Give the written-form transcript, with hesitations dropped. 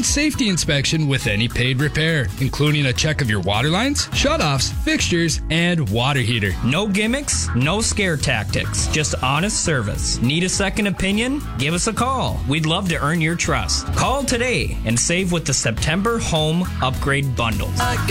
and safety inspection with any paid repair, including a check of your water lines, shutoffs, fixtures, and water heater. No gimmicks, no scare tactics, just honest service. Need a second opinion? Give us a call. We'd love to earn your trust. Call today and save with the September Home Upgrade Bundles.